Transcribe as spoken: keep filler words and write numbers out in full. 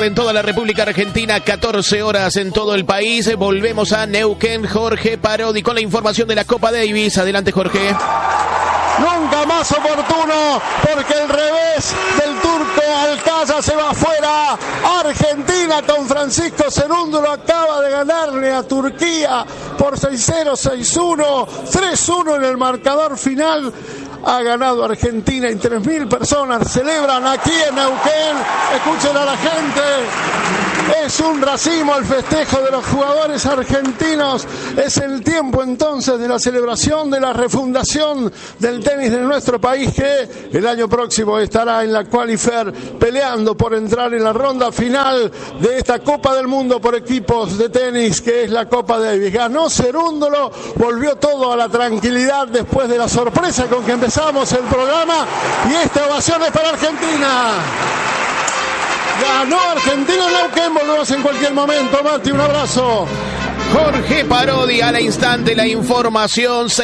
tarde en toda la República Argentina, catorce horas en todo el país. Volvemos a Neuquén. Jorge Parodi con la información de la Copa Davis. Adelante, Jorge. Nunca más oportuno, porque el revés del turco Alcázar se va afuera. Argentina con Francisco Cerúndolo acaba de ganarle a Turquía por seis cero, seis uno, tres uno en el marcador final. Ha ganado Argentina y tres mil personas celebran aquí en Neuquén. Escuchen a la gente. Es un racimo el festejo de los jugadores argentinos. Es el tiempo entonces de la celebración de la refundación del tenis de nuestro país, que el año próximo estará en la Qualifer peleando por entrar en la ronda final de esta Copa del Mundo por equipos de tenis, que es la Copa Davis. Ganó Cerúndolo, volvió todo a la tranquilidad después de la sorpresa con que empezamos el programa, y esta ovación es para Argentina. Ganó Argentina en Neuquén. Volvemos en cualquier momento. Mati, un abrazo. Jorge Parodi, al instante la información.